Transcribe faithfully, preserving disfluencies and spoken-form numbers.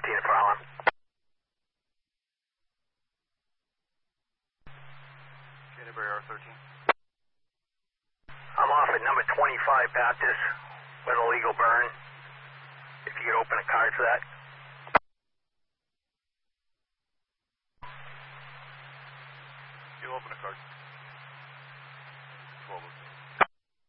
thirteen for Harlem. Canterbury R thirteen. I'm off at number twenty-five Baptist with a legal burn. If you could open a card for that. You open a card. twelve.